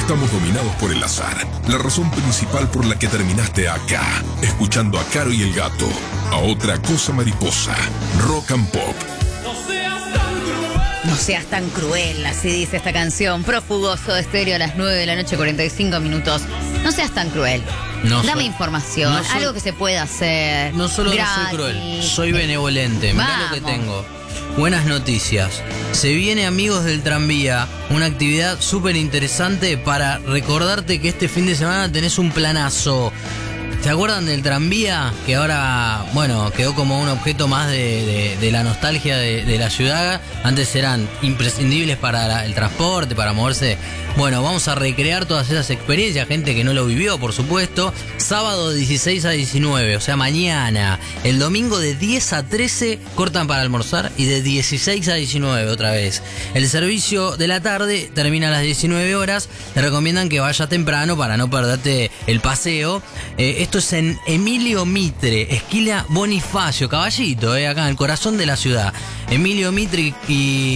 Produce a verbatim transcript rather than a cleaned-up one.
estamos dominados por el azar. La razón principal por la que terminaste acá, escuchando a Caro y el Gato, a Otra Cosa Mariposa, Rock and Pop. No seas tan cruel, así dice esta canción. Prófugoso de Estéreo a las nueve de la noche, cuarenta y cinco minutos. No seas tan cruel. No Dame soy, información, no soy, algo que se pueda hacer. No solo gratis. No soy cruel, soy benevolente. Mirá lo que tengo. Buenas noticias. Se viene Amigos del Tranvía, una actividad súper interesante para recordarte que este fin de semana tenés un planazo. ¿Se acuerdan del tranvía? Que ahora, bueno, quedó como un objeto más de, de, de la nostalgia de, de la ciudad. Antes eran imprescindibles para la, el transporte, para moverse. Bueno, vamos a recrear todas esas experiencias, gente que no lo vivió, por supuesto. Sábado de dieciséis a diecinueve, o sea, mañana. El domingo de diez a trece cortan para almorzar y de dieciséis a diecinueve otra vez. El servicio de la tarde termina a las diecinueve horas. Te recomiendan que vayas temprano para no perderte el paseo. Eh, esto es en Emilio Mitre, esquina Bonifacio, Caballito, eh, acá en el corazón de la ciudad. Emilio Mitre y